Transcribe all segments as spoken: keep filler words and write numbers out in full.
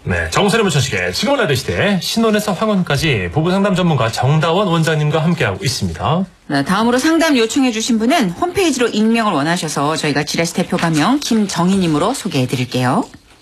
네, 정선의 문천식의 지금은 라디오 시대 신혼에서 황혼까지 부부상담 전문가 정다원 원장님과 함께하고 있습니다. 네, 다음으로 상담 요청해 주신 분은 홈페이지로 익명을 원하셔서 저희가 지라시 대표 가명 김정희님으로 소개해 드릴게요.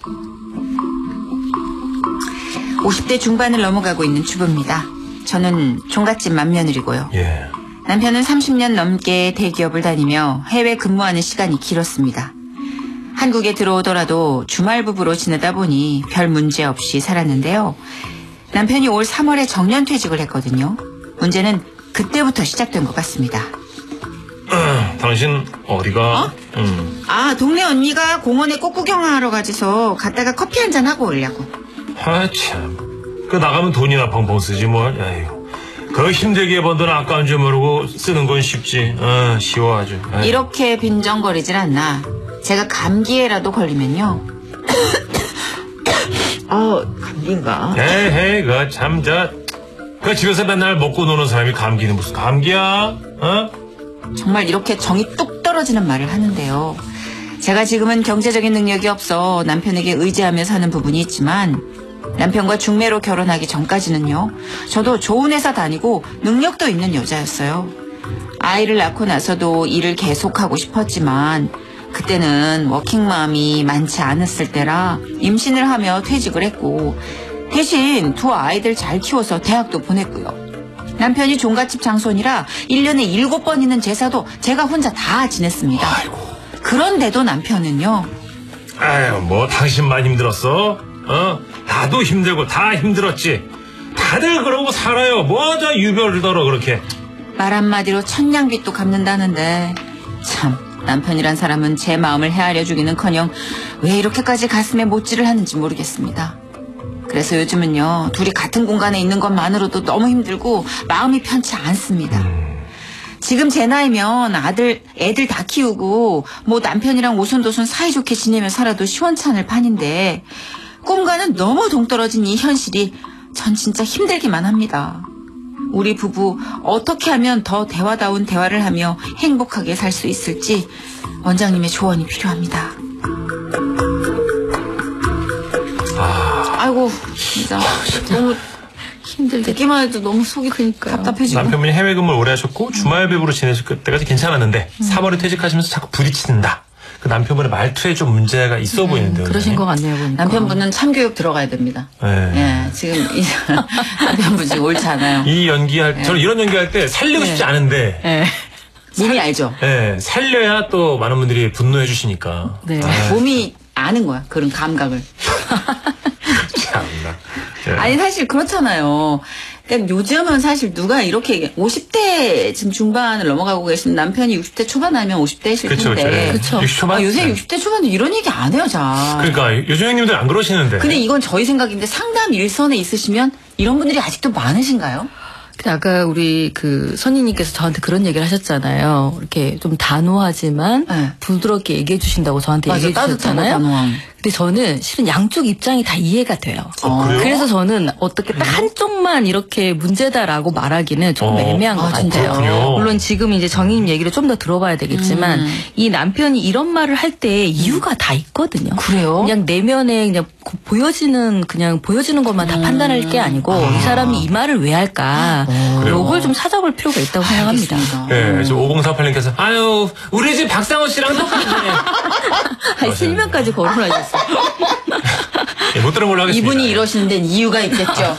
오십 대 중반을 넘어가고 있는 주부입니다. 저는 종갓집 맏며느리고요. 예. 남편은 삼십 년 넘게 대기업을 다니며 해외 근무하는 시간이 길었습니다. 한국에 들어오더라도 주말 부부로 지내다 보니 별 문제 없이 살았는데요. 남편이 올 삼월에 정년퇴직을 했거든요. 문제는 그때부터 시작된 것 같습니다. 어, 당신 어디가? 어? 음. 아, 동네 언니가 공원에 꽃 구경하러 가지서 갔다가 커피 한잔 하고 오려고. 아, 참. 그 나가면 돈이나 펑펑 쓰지 뭘. 아이고. 그 힘들게 번 돈 아까운 줄 모르고 쓰는 건 쉽지. 아, 쉬워 아주. 아이고. 이렇게 빈정거리질 않나. 제가 감기에라도 걸리면요. 어, 감기인가? 에헤이, 그 참, 저, 그 집에서 맨날 먹고 노는 사람이 감기는 무슨 감기야? 어? 정말 이렇게 정이 뚝 떨어지는 말을 하는데요. 제가 지금은 경제적인 능력이 없어 남편에게 의지하며 사는 부분이 있지만 남편과 중매로 결혼하기 전까지는요. 저도 좋은 회사 다니고 능력도 있는 여자였어요. 아이를 낳고 나서도 일을 계속하고 싶었지만 그때는 워킹맘이 많지 않았을 때라 임신을 하며 퇴직을 했고 대신 두 아이들 잘 키워서 대학도 보냈고요. 남편이 종갓집 장손이라 일 년에 일곱 번 있는 제사도 제가 혼자 다 지냈습니다. 아이고. 그런데도 남편은요. 아유, 뭐 당신만 힘들었어? 어? 나도 힘들고 다 힘들었지. 다들 그러고 살아요. 뭐 저 유별을 떨어 그렇게. 말 한마디로 천냥빚도 갚는다는데 참 남편이란 사람은 제 마음을 헤아려 주기는커녕 왜 이렇게까지 가슴에 못질을 하는지 모르겠습니다. 그래서 요즘은요. 둘이 같은 공간에 있는 것만으로도 너무 힘들고 마음이 편치 않습니다. 음. 지금 제 나이면 아들, 애들 다 키우고 뭐 남편이랑 오손도손 사이좋게 지내며 살아도 시원찮을 판인데 꿈과는 너무 동떨어진 이 현실이 전 진짜 힘들기만 합니다. 우리 부부 어떻게 하면 더 대화다운 대화를 하며 행복하게 살 수 있을지 원장님의 조언이 필요합니다. 아. 아이고 진짜 너무 힘들게 듣기만 해도 너무 속이 그러니까요. 답답해지고. 남편분이 해외 근무를 오래 하셨고 주말 배부로 지내실 때까지 괜찮았는데 음. 삼월에 퇴직하시면서 자꾸 부딪히는다. 그 남편분의 말투에 좀 문제가 있어 음, 보이는데요. 그러신 것 같네요. 보니까. 남편분은 참교육 들어가야 됩니다. 네. 예, 지금 이, 남편분 지금 옳지 않아요. 이 연기할 네. 저는 이런 연기할 때 살리고 네. 싶지 않은데 네. 몸이 알죠. 네, 살려야 또 많은 분들이 분노해 주시니까. 네. 몸이 아는 거야. 그런 감각을. 참나. 네. 아니 사실 그렇잖아요. 그러니까 요즘은 사실 누가 이렇게 오십 대 지금 중반을 넘어가고 계신 남편이 육십 대 초반 아니면 오십 대이실 그쵸, 텐데. 그쵸. 육십 초반? 아, 요새 네. 육십 대 초반도 이런 얘기 안 해요, 잘. 그러니까 요즘 형님들 안 그러시는데. 근데 이건 저희 생각인데 상담 일선에 있으시면 이런 분들이 아직도 많으신가요? 아까 우리 그 선희님께서 저한테 그런 얘기를 하셨잖아요. 이렇게 좀 단호하지만 네. 부드럽게 얘기해 주신다고 저한테 맞아, 얘기해 주셨잖아요. 단호함. 근데 저는 실은 양쪽 입장이 다 이해가 돼요. 어, 그래요? 그래서 저는 어떻게 딱 한쪽만 이렇게 문제다라고 말하기는 조금 어. 애매한 것 아, 같아요. 진짜요? 물론 지금 이제 정희님 얘기를 좀 더 들어봐야 되겠지만 음. 이 남편이 이런 말을 할 때 이유가 다 있거든요. 그래요? 그냥 내면에 그냥 보여지는 그냥 보여지는 것만 다 음. 판단할 게 아니고 아. 이 사람이 이 말을 왜 할까? 그래요? 요걸 좀 찾아볼 필요가 있다고 생각합니다. 알겠습니다. 네, 저 오공사팔님께서 아유 우리 집 박상호 씨랑 똑같네. 아니, 실명까지 거론하셨어요. 네, 못 들은 걸로 하겠습니다. 이분이 이러시는 데는 이유가 있겠죠. 자,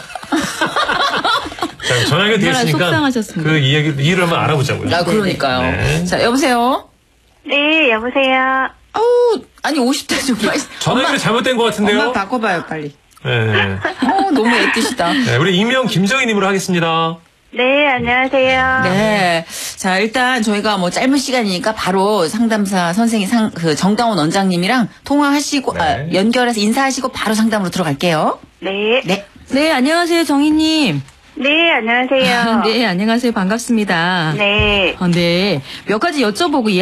전화가 얼마나 되었으니까 속상하셨습니까? 그 이야기 이유를 한번 알아보자고요. 아, 그러니까요. 네. 자, 여보세요? 네, 여보세요. 어우, 아니, 오십 대 정말. 전화기가 잘못된 것 같은데요. 엄마 바꿔봐요, 빨리. 네. 어, 너무 애띠시다. 네, 우리 익명 김정희님으로 하겠습니다. 네, 안녕하세요. 네. 자, 일단 저희가 뭐 짧은 시간이니까 바로 상담사 선생님 상, 그 정다원 원장님이랑 통화하시고, 네. 아, 연결해서 인사하시고 바로 상담으로 들어갈게요. 네. 네. 네, 안녕하세요, 정희님. 네, 안녕하세요. 네, 안녕하세요. 반갑습니다. 네. 어, 네. 몇 가지 여쭤보고